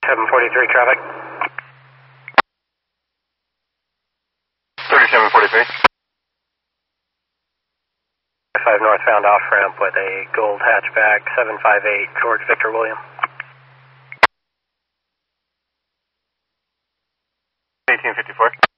743 traffic. 3743. 5 northbound off ramp with a gold hatchback, 758 George Victor William. 1854.